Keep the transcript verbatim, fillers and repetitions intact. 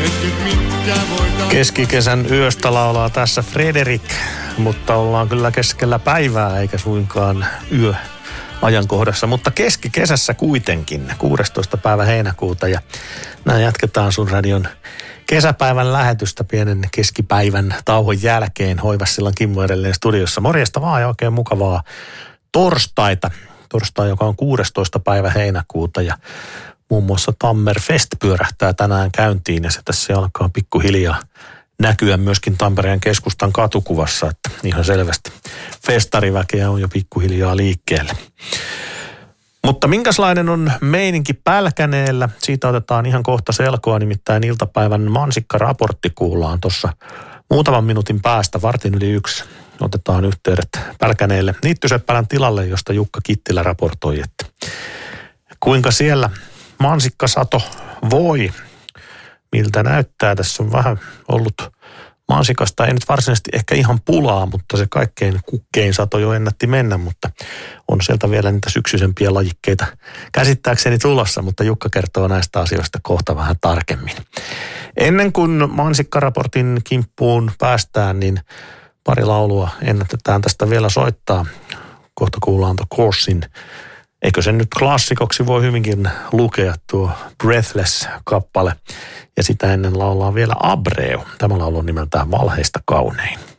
Keskikesän yöstä laulaa tässä Frederik, mutta ollaan kyllä keskellä päivää eikä suinkaan yö ajankohdassa, mutta keskikesässä kuitenkin, kuudestoista päivä heinäkuuta ja näin jatketaan sun radion kesäpäivän lähetystä pienen keskipäivän tauon jälkeen. Hoivassilan Kimmo edelleen studiossa. Morjesta vaan ja oikein mukavaa torstaita. Torstai, joka on kuudestoista päivä heinäkuuta ja muun muassa Tammerfest pyörähtää tänään käyntiin ja se tässä alkaa pikkuhiljaa näkyä myöskin Tampereen keskustan katukuvassa, että ihan selvästi festariväkeä on jo pikkuhiljaa liikkeelle. Mutta minkälainen on meininki Pälkäneellä? Siitä otetaan ihan kohta selkoa, nimittäin iltapäivän mansikkaraportti kuullaan tuossa muutaman minuutin päästä, vartin yli yksi. Otetaan yhteydet Pälkäneelle Niittyseppälän tilalle, josta Jukka Kittilä raportoi, että kuinka siellä mansikkasato voi, miltä näyttää. Tässä on vähän ollut mansikasta, ei nyt varsinaisesti ehkä ihan pulaa, mutta se kaikkein kukkein sato jo ennätti mennä, mutta on sieltä vielä niitä syksyisempiä lajikkeita käsittääkseni tulossa, mutta Jukka kertoo näistä asioista kohta vähän tarkemmin. Ennen kuin mansikkaraportin kimppuun päästään, niin pari laulua ennätetään tästä vielä soittaa. Kohta kuullaan The Coursin. Eikö sen nyt klassikoksi voi hyvinkin lukea tuo Breathless-kappale. Ja sitä ennen laulaa vielä Abreu. Tämä laulu on nimeltään Valheista kaunein.